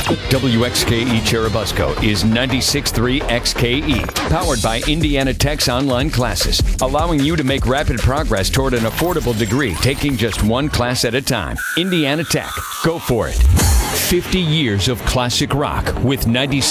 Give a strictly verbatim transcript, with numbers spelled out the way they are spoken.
W X K E Cherubusco is ninety-six point three X K E, powered by Indiana Tech's online classes, allowing you to make rapid progress toward an affordable degree, taking just one class at a time. Indiana Tech, go for it. fifty years of classic rock with ninety-six